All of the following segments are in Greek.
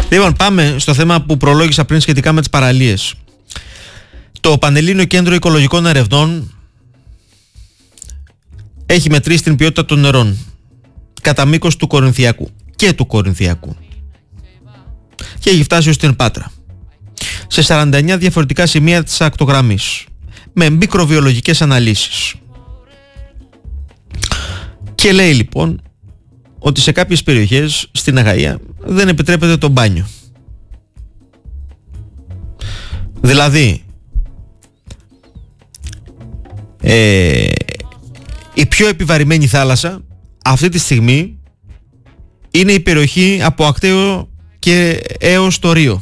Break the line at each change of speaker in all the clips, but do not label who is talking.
Λοιπόν, πάμε στο θέμα που προλόγησα πριν σχετικά με τις παραλίες. Το Πανελλήνιο Κέντρο Οικολογικών Ερευνών έχει μετρήσει την ποιότητα των νερών κατά μήκος του Κορινθιακού και του Κορινθιακού και έχει φτάσει ως την Πάτρα σε 49 διαφορετικά σημεία της ακτογραμμής με μικροβιολογικές αναλύσεις. Και λέει λοιπόν ότι σε κάποιες περιοχές στην Αγαΐα δεν επιτρέπεται το μπάνιο. Δηλαδή η πιο επιβαρημένη θάλασσα αυτή τη στιγμή είναι η περιοχή από Ακταίο και έως το Ρίο.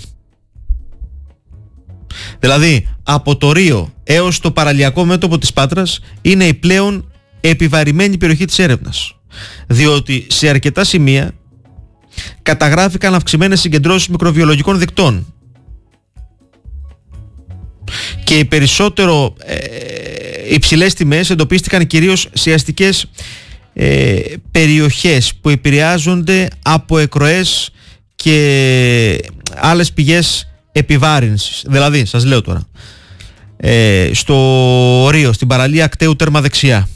Δηλαδή από το Ρίο έως το παραλιακό μέτωπο της Πάτρας είναι η πλέον επιβαρημένη περιοχή της έρευνας, διότι σε αρκετά σημεία καταγράφηκαν αυξημένες συγκεντρώσεις μικροβιολογικών δικτών και οι περισσότερο υψηλές τιμές εντοπίστηκαν κυρίως σε αστικές περιοχές που επηρεάζονται από εκροές και άλλες πηγές επιβάρυνσης. Δηλαδή, σας λέω τώρα, στο Ρίο, στην παραλία Ακταίου τέρμα δεξιά,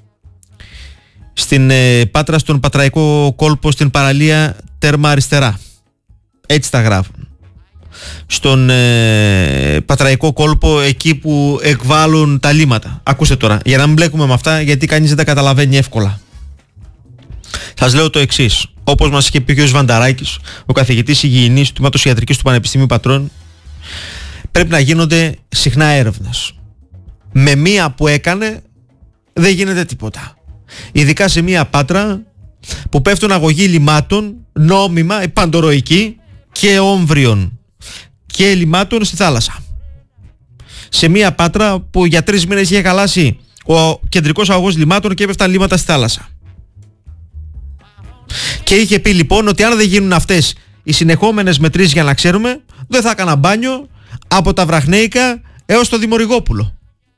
στην Πάτρα, στον Πατραϊκό κόλπο, στην παραλία τέρμα αριστερά, έτσι τα γράφουν. Στον Πατραϊκό κόλπο, εκεί που εκβάλλουν τα λίματα. Ακούστε τώρα, για να μην μπλέκουμε με αυτά, γιατί κανείς δεν τα καταλαβαίνει εύκολα. Σας λέω το εξής. Όπως μας είχε πει ο κ. Βανταράκης, ο καθηγητής υγιεινής του Τμήματος Ιατρικής του Πανεπιστημίου Πατρών, πρέπει να γίνονται συχνά έρευνες. Με μία που έκανε δεν γίνεται τίποτα. Ειδικά σε μία Πάτρα που πέφτουν αγωγοί λιμάτων νόμιμα, παντοροϊκοί και όμβριων και λιμάτων στη θάλασσα. Σε μία Πάτρα που για 3 μήνες είχε χαλάσει ο κεντρικός αγωγός λιμάτων και έπεφταν λίματα στη θάλασσα. Και είχε πει λοιπόν ότι αν δεν γίνουν αυτές οι συνεχόμενες μετρήσεις για να ξέρουμε, δεν θα έκανα μπάνιο από τα Βραχνέικα έως το Δημορυγόπουλο.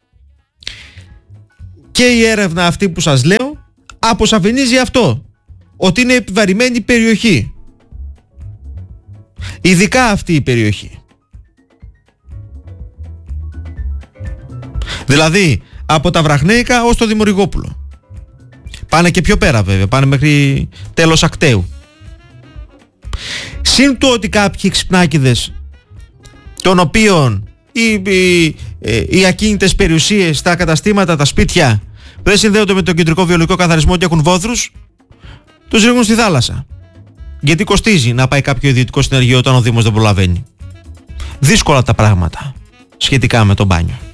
Και η έρευνα αυτή που σας λέω αποσαφηνίζει αυτό, ότι είναι επιβαρημένη περιοχή. Ειδικά αυτή η περιοχή. Δηλαδή από τα Βραχνέικα ως το Δημορυγόπουλο. Πάνε και πιο πέρα βέβαια, πάνε μέχρι τέλος Ακταίου. Συν του ότι κάποιοι ξυπνάκηδες, των οποίων οι ακίνητες περιουσίες, τα καταστήματα, τα σπίτια δεν συνδέονται με τον κεντρικό βιολογικό καθαρισμό και έχουν βόθρους, τους ρίχνουν στη θάλασσα. Γιατί κοστίζει να πάει κάποιο ιδιωτικό συνεργείο όταν ο Δήμος δεν προλαβαίνει. Δύσκολα τα πράγματα σχετικά με το μπάνιο.